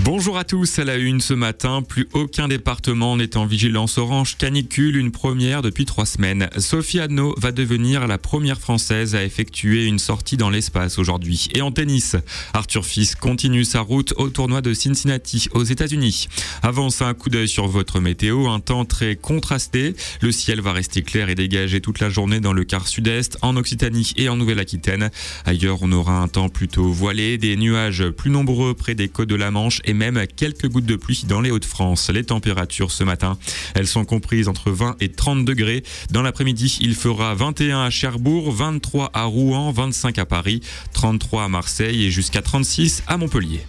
Bonjour à tous, à la une ce matin, plus aucun département n'est en vigilance orange canicule, une première depuis 3 semaines. Sophie Adno va devenir la première française à effectuer une sortie dans l'espace aujourd'hui. Et en tennis, Arthur Fils continue sa route au tournoi de Cincinnati aux États-Unis. Avant ça, un coup d'œil sur votre météo, un temps très contrasté. Le ciel va rester clair et dégagé toute la journée dans le quart sud-est, en Occitanie et en Nouvelle-Aquitaine. Ailleurs, on aura un temps plutôt voilé, des nuages plus nombreux près des côtes de la Manche et même quelques gouttes de pluie dans les Hauts-de-France. Les températures ce matin, elles sont comprises entre 20 et 30 degrés. Dans l'après-midi, il fera 21 à Cherbourg, 23 à Rouen, 25 à Paris, 33 à Marseille et jusqu'à 36 à Montpellier.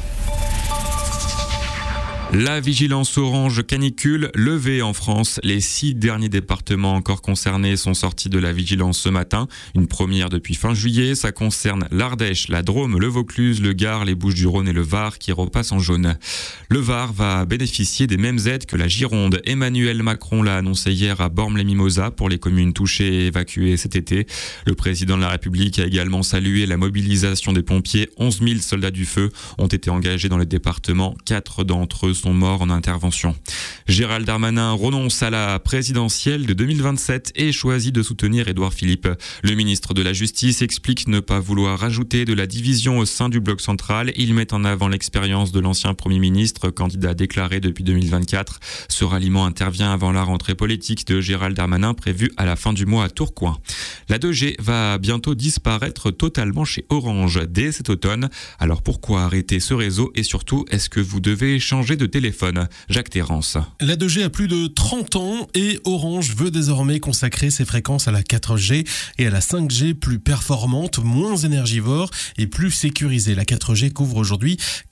La vigilance orange canicule levée en France. Les 6 derniers départements encore concernés sont sortis de la vigilance ce matin. Une première depuis fin juillet. Ça concerne l'Ardèche, la Drôme, le Vaucluse, le Gard, les Bouches-du-Rhône et le Var qui repassent en jaune. Le Var va bénéficier des mêmes aides que la Gironde. Emmanuel Macron l'a annoncé hier à Bormes-les-Mimosas pour les communes touchées et évacuées cet été. Le président de la République a également salué la mobilisation des pompiers. 11 000 soldats du feu ont été engagés dans le département. 4 d'entre eux sont morts en intervention. Gérald Darmanin renonce à la présidentielle de 2027 et choisit de soutenir Édouard Philippe. Le ministre de la Justice explique ne pas vouloir rajouter de la division au sein du bloc central. Il met en avant l'expérience de l'ancien Premier ministre, candidat déclaré depuis 2024. Ce ralliement intervient avant la rentrée politique de Gérald Darmanin prévue à la fin du mois à Tourcoing. La 2G va bientôt disparaître totalement chez Orange dès cet automne. Alors pourquoi arrêter ce réseau et surtout, est-ce que vous devez changer de téléphone? Jacques Terrance. La 2G a plus de 30 ans et Orange veut désormais consacrer ses fréquences à la 4G et à la 5G plus performante, moins énergivore et plus sécurisée. La 4G couvre aujourd'hui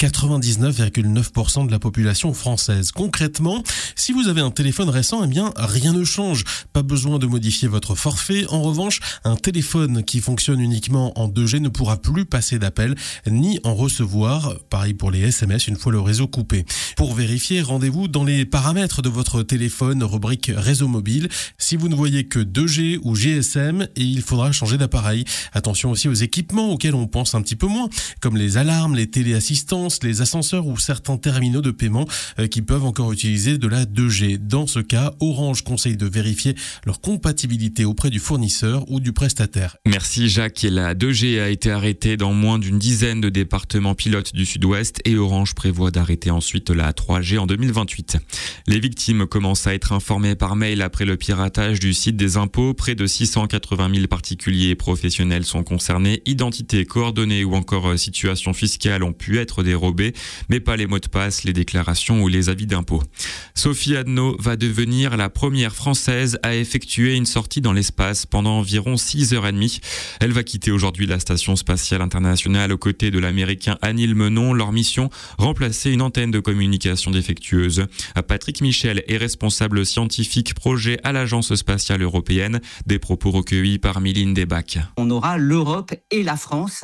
99,9% de la population française. Concrètement, si vous avez un téléphone récent, eh bien rien ne change. Pas besoin de modifier votre forfait. En revanche, un téléphone qui fonctionne uniquement en 2G ne pourra plus passer d'appels ni en recevoir. Pareil pour les SMS une fois le réseau coupé. Pour vérifier, rendez-vous dans les paramètres de votre téléphone, rubrique réseau mobile. Si vous ne voyez que 2G ou GSM, et il faudra changer d'appareil. Attention aussi aux équipements auxquels on pense un petit peu moins, comme les alarmes, les téléassistances, les ascenseurs ou certains terminaux de paiement qui peuvent encore utiliser de la 2G. Dans ce cas, Orange conseille de vérifier leur compatibilité auprès du fournisseur ou du prestataire. Merci Jacques. Et la 2G a été arrêtée dans moins d'une dizaine de départements pilotes du Sud-Ouest et Orange prévoit d'arrêter ensuite la 3G en 2028. Les victimes commencent à être informées par mail après le piratage du site des impôts. Près de 680 000 particuliers et professionnels sont concernés. Identité, coordonnées ou encore situation fiscale ont pu être dérobées, mais pas les mots de passe, les déclarations ou les avis d'impôts. Sophie Adno va devenir la première française à effectuer une sortie dans l'espace pendant environ 6h30. Elle va quitter aujourd'hui la station spatiale internationale aux côtés de l'américain Anil Menon. Leur mission, remplacer une antenne de communication défectueuse. Patrick Michel est responsable scientifique projet à l'Agence spatiale européenne. Des propos recueillis par Mylène Debac. On aura l'Europe et la France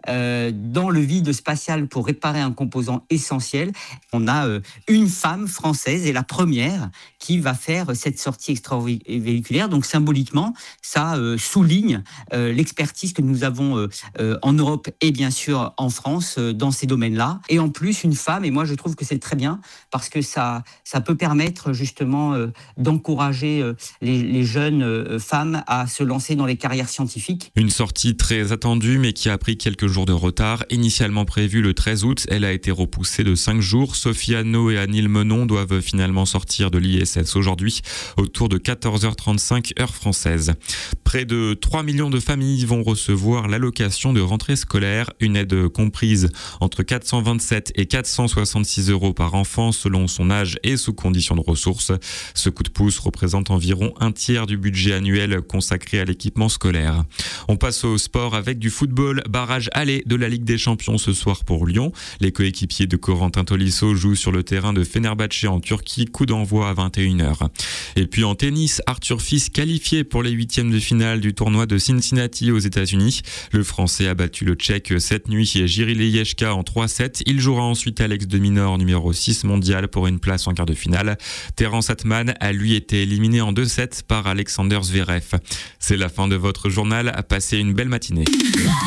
dans le vide spatial pour réparer un composant essentiel. On a une femme française et la première qui va faire cette sortie extravéhiculaire. Donc symboliquement, ça souligne l'expertise que nous avons en Europe et bien sûr en France dans ces domaines-là. Et en plus, une femme, et moi je trouve que c'est très bien parce que ça peut permettre justement d'encourager les jeunes femmes à se lancer dans les carrières scientifiques. Une sortie très attendue mais qui a pris quelques jours de retard. Initialement prévue le 13 août, elle a été repoussée de 5 jours. Sophie Adno et Anil Menon doivent finalement sortir de l'ISS aujourd'hui autour de 14h35 heure française. Près de 3 millions de familles vont recevoir l'allocation de rentrée scolaire, une aide comprise entre 427 et 466 euros par enfant selon son âge et sous conditions de ressources. Ce coup de pouce représente environ un tiers du budget annuel consacré à l'équipement scolaire. On passe au sport avec du football. Barrage aller de la Ligue des Champions ce soir pour Lyon. Les coéquipiers de Corentin Tolisso jouent sur le terrain de Fenerbahçe en Turquie. Coup d'envoi à 21h. Et puis en tennis, Arthur Fils qualifié pour les 8e de finale du tournoi de Cincinnati aux États-Unis. Le Français a battu le Tchèque cette nuit et Jiří Leječka en 3-7. Il jouera ensuite Alex de Minaur, numéro 6 mondial, pour une place en quart de finale. Terence Atman a lui été éliminé en 2-7 par Alexander Zverev. C'est la fin de votre journal. Passez une belle matinée.